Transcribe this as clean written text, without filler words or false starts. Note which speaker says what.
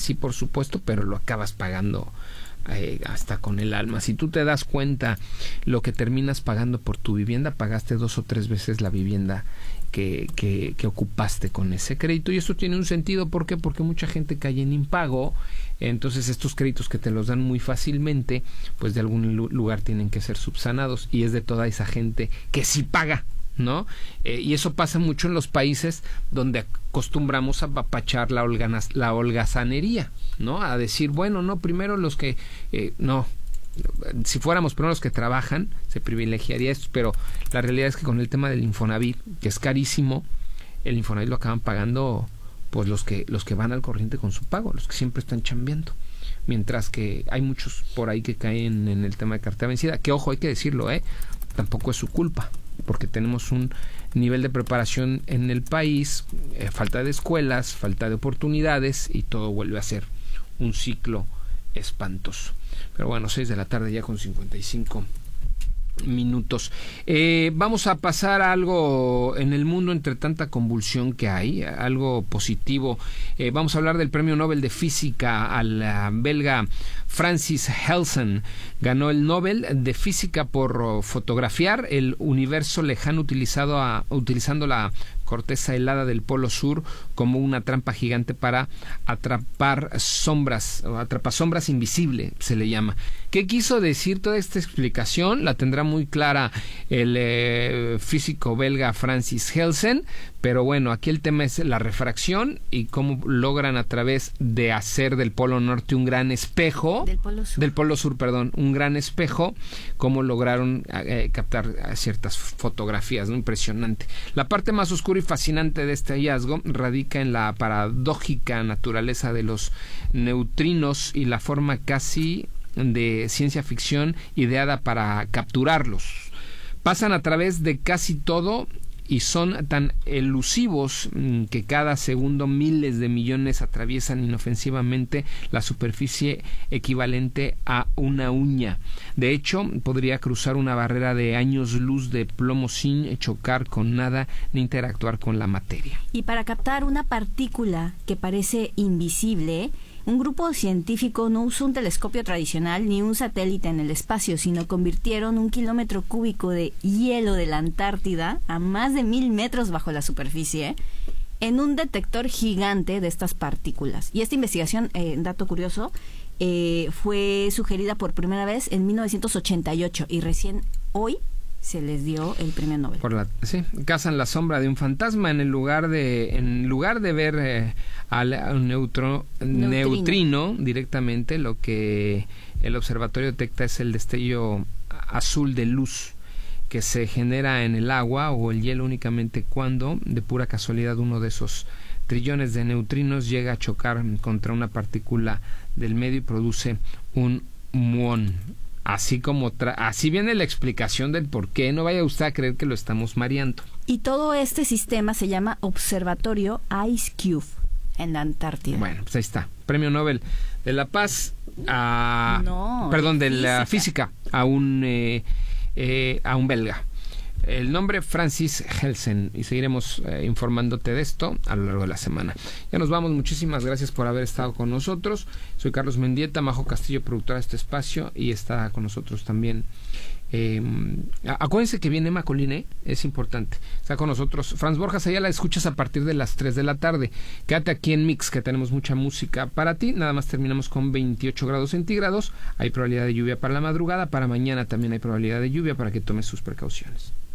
Speaker 1: sí, por supuesto, pero lo acabas pagando hasta con el alma. Si tú te das cuenta lo que terminas pagando por tu vivienda, pagaste 2 o 3 veces la vivienda que ocupaste con ese crédito, y esto tiene un sentido. ¿Por qué? Porque mucha gente cae en impago. Entonces estos créditos que te los dan muy fácilmente, pues de algún lugar tienen que ser subsanados, y es de toda esa gente que sí paga, ¿no? Y eso pasa mucho en los países donde acostumbramos a apapachar la holgazanería, ¿no? A decir, bueno, no, primero los que no, si fuéramos primero los que trabajan, se privilegiaría esto, pero la realidad es que con el tema del Infonavit, que es carísimo, el Infonavit lo acaban pagando pues los que van al corriente con su pago, los que siempre están chambeando. Mientras que hay muchos por ahí que caen en el tema de cartera vencida, que ojo, hay que decirlo, tampoco es su culpa, porque tenemos un nivel de preparación en el país, falta de escuelas, falta de oportunidades, y todo vuelve a ser un ciclo espantoso. Pero bueno, 6 de la tarde ya con 55 minutos. Vamos a pasar a algo en el mundo entre tanta convulsión que hay, algo positivo. Vamos a hablar del Premio Nobel de Física al belga Francis Helsen. Ganó el Nobel de Física por fotografiar el universo lejano utilizando la corteza helada del Polo Sur como una trampa gigante para atrapar sombras, o atrapasombras invisible, se le llama. ¿Qué quiso decir toda esta explicación? La tendrá muy clara el físico belga Francis Helsen, pero bueno, aquí el tema es la refracción y cómo logran a través de hacer del Polo Norte un gran espejo, del Polo Sur, perdón, un gran espejo, cómo lograron captar ciertas fotografías, ¿no? Impresionante. La parte más oscura y fascinante de este hallazgo radica en la paradójica naturaleza de los neutrinos y la forma casi de ciencia ficción ideada para capturarlos. Pasan a través de casi todo y son tan elusivos que cada segundo miles de millones atraviesan inofensivamente la superficie equivalente a una uña. De hecho, podría cruzar una barrera de años luz de plomo sin chocar con nada ni interactuar con la materia.
Speaker 2: Y para captar una partícula que parece invisible, un grupo científico no usó un telescopio tradicional ni un satélite en el espacio, sino convirtieron 1 kilómetro cúbico de hielo de la Antártida, a más de 1000 metros bajo la superficie, en un detector gigante de estas partículas. Y esta investigación, dato curioso, fue sugerida por primera vez en 1988 y recién hoy se les dio el premio Nobel.
Speaker 1: Sí, cazan la sombra de un fantasma en lugar de ver al neutrino directamente. Lo que el observatorio detecta es el destello azul de luz que se genera en el agua o el hielo únicamente cuando, de pura casualidad, uno de esos trillones de neutrinos llega a chocar contra una partícula del medio y produce un muón. Así viene la explicación del por qué. No vaya usted a creer que lo estamos mareando.
Speaker 2: Y todo este sistema se llama Observatorio Ice Cube en la Antártida.
Speaker 1: Bueno, pues ahí está. Premio Nobel de la Paz de la Física a un belga. El nombre Francis Helsen, y seguiremos informándote de esto a lo largo de la semana. Ya nos vamos, muchísimas gracias por haber estado con nosotros. Soy Carlos Mendieta, Majo Castillo, productora de este espacio, y está con nosotros también. Acuérdense que viene Emma Colline, es importante. Está con nosotros Franz Borjas, allá la escuchas a partir de las 3 de la tarde. Quédate aquí en Mix, que tenemos mucha música para ti. Nada más terminamos con 28 grados centígrados. Hay probabilidad de lluvia para la madrugada. Para mañana también hay probabilidad de lluvia, para que tomes sus precauciones.